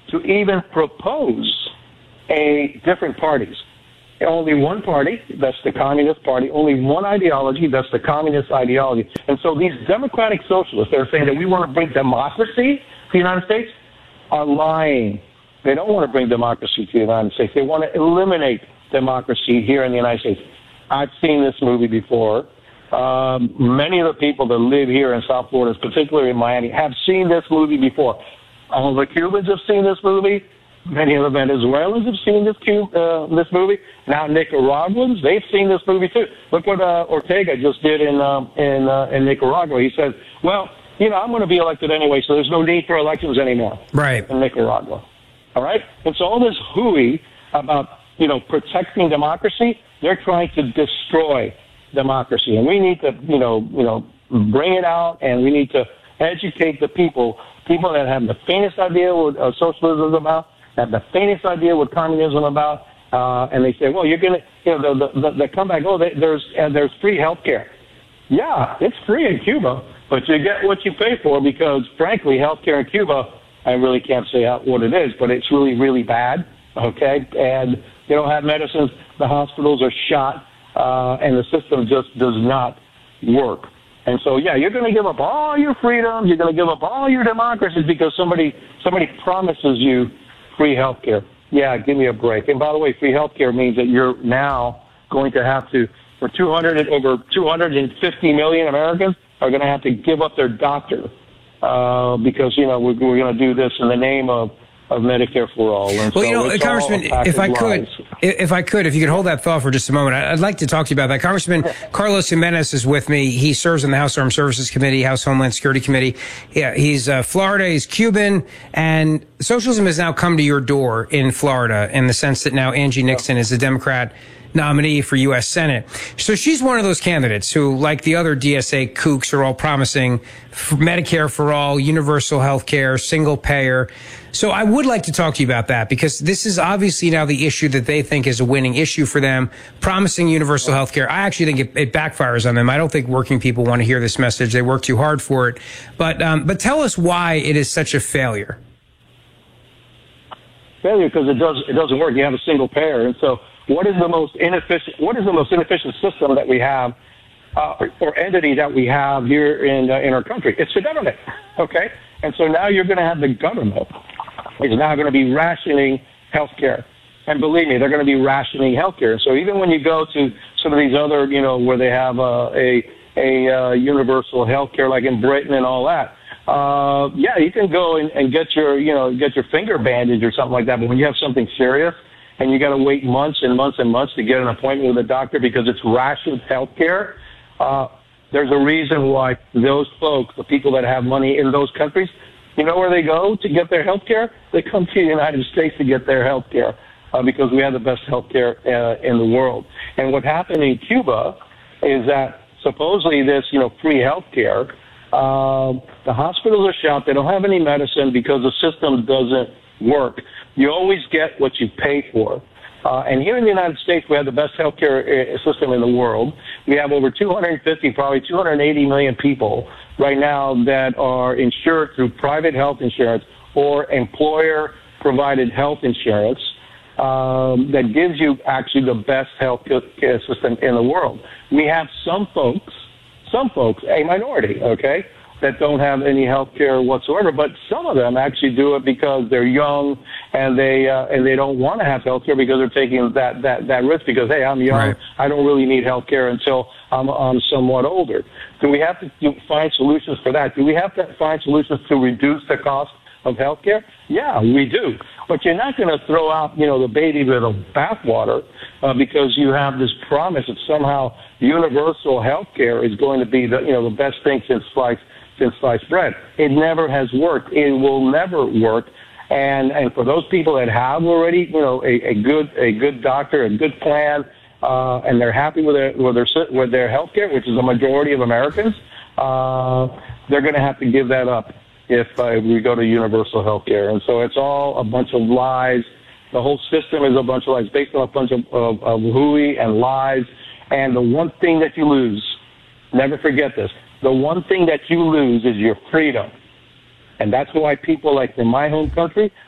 to even propose different parties. Only one party, that's the Communist Party. Only one ideology, that's the Communist ideology. And so these democratic socialists that are saying that we want to bring democracy to the United States are lying. They don't want to bring democracy to the United States. They want to eliminate democracy here in the United States. I've seen this movie before. Many of the people that live here in South Florida, particularly in Miami, have seen this movie before. All the Cubans have seen this movie. Many of the Venezuelans have seen this movie. Now Nicaraguans, they've seen this movie too. Look what Ortega just did in Nicaragua. He said, well, I'm going to be elected anyway, so there's no need for elections anymore. Right. In Nicaragua. All right? And so all this hooey about, protecting democracy, they're trying to destroy democracy. And we need to, bring it out, and we need to educate the people that have the faintest idea what socialism is about, have the faintest idea what communism is about, and they say, well, you're going to, they come back, there's free health care. Yeah, it's free in Cuba, but you get what you pay for because, frankly, health care in Cuba, I really can't say what it is, but it's really, really bad, okay? And they don't have medicines. The hospitals are shot, and the system just does not work. And so, yeah, you're going to give up all your freedoms. You're going to give up all your democracies because somebody promises you free health care. Yeah, give me a break. And by the way, free health care means that you're now going to have to, over 250 million Americans are going to have to give up their doctor because, we're going to do this in the name of Medicare for all. And well, Congressman, if you could hold that thought for just a moment, I'd like to talk to you about that. Congressman Carlos Gimenez is with me. He serves in the House Armed Services Committee, House Homeland Security Committee. Yeah, he's Florida, he's Cuban, and socialism has now come to your door in Florida in the sense that now Angie Nixon is a Democrat nominee for U.S. Senate. So she's one of those candidates who, like the other DSA kooks, are all promising Medicare for all, universal health care, single payer. So I would like to talk to you about that because this is obviously now the issue that they think is a winning issue for them, promising universal health care. I actually think it backfires on them. I don't think working people want to hear this message. They work too hard for it. But tell us why it is such a failure. Failure because it doesn't work. You have a single payer. And so what is the most inefficient system that we have or entity that we have here in our country? It's the government, okay? And so now you're going to have the government is now going to be rationing health care. And believe me, they're going to be rationing health care. So even when you go to some of these other, where they have a universal health care like in Britain and all that, yeah, you can go and get your finger bandaged or something like that. But when you have something serious, and you got to wait months and months and months to get an appointment with a doctor because it's rationed health care. There's a reason why those folks, the people that have money in those countries, you know where they go to get their health care? They come to the United States to get their health care because we have the best health care in the world. And what happened in Cuba is that supposedly this, free health care, the hospitals are shut. They don't have any medicine because the system doesn't work. You always get what you pay for. And here in the United States, we have the best healthcare system in the world. We have over 250, probably 280 million people right now that are insured through private health insurance or employer-provided health insurance that gives you actually the best healthcare system in the world. We have some folks, a minority, okay, that don't have any health care whatsoever, but some of them actually do it because they're young and they don't want to have health care because they're taking that risk because, hey, I'm young, right. I don't really need health care until I'm somewhat older. Do we have to find solutions for that? Do we have to find solutions to reduce the cost of health care? Yeah, we do. But you're not going to throw out, the baby with the bathwater because you have this promise that somehow universal health care is going to be the best thing since sliced bread. It never has worked. It will never work. And for those people that have already, a good doctor, a good plan, and they're happy with their health care, which is a majority of Americans, they're going to have to give that up if we go to universal health care. And so it's all a bunch of lies. The whole system is a bunch of lies based on a bunch of hooey and lies. And the one thing that you lose, never forget this, the one thing that you lose is your freedom. And that's why people like in my home country,